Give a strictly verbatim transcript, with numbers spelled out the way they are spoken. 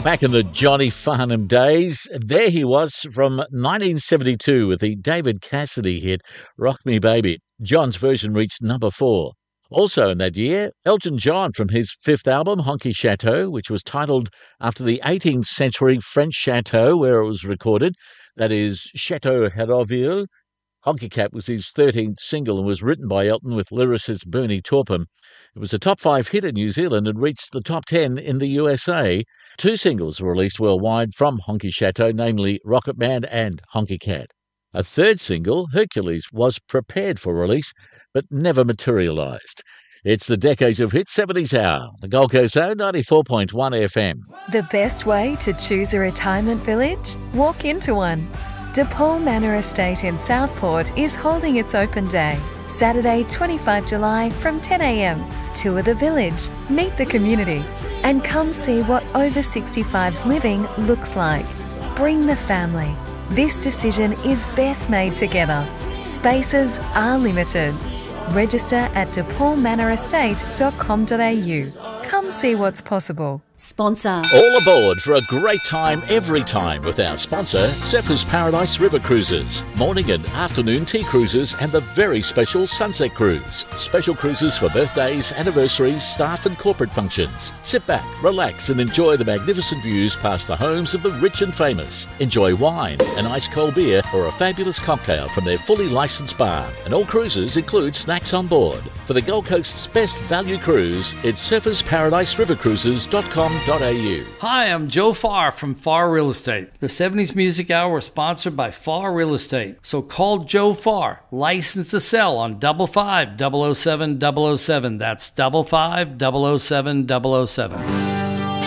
Back in the Johnny Farnham days, there he was from nineteen seventy-two with the David Cassidy hit Rock Me Baby. John's version reached number four. Also in that year, Elton John from his fifth album, Honky Chateau, which was titled after the eighteenth century French chateau where it was recorded, that is Chateau Hérouville. Honky Cat was his thirteenth single and was written by Elton with lyricist Bernie Taupin. It was a top five hit in New Zealand and reached the top ten in the U S A. Two singles were released worldwide from Honky Chateau, namely Rocket Man and Honky Cat. A third single, Hercules, was prepared for release but never materialised. It's the Decades of Hits seventies Hour, the Gold Coast Zone ninety-four point one F M. The best way to choose a retirement village? Walk into one. DePaul Manor Estate in Southport is holding its open day, Saturday the twenty-fifth of July from ten a m. Tour the village, meet the community, and come see what over sixty-fives living looks like. Bring the family. This decision is best made together. Spaces are limited. Register at de paul manor estate dot com dot a u. Come see what's possible. Sponsor. All aboard for a great time every time with our sponsor, Surfers Paradise River Cruises. Morning and afternoon tea cruises and the very special Sunset Cruise. Special cruises for birthdays, anniversaries, staff and corporate functions. Sit back, relax and enjoy the magnificent views past the homes of the rich and famous. Enjoy wine, an ice cold beer or a fabulous cocktail from their fully licensed bar. And all cruises include snacks on board. For the Gold Coast's best value cruise, it's surfers paradise river cruises dot com dot a u. Hi, I'm Joe Farr from Farr Real Estate. The seventies Music Hour is sponsored by Farr Real Estate. So call Joe Farr, licensed to sell on double five double oh seven double oh seven. That's double five double oh seven double oh seven.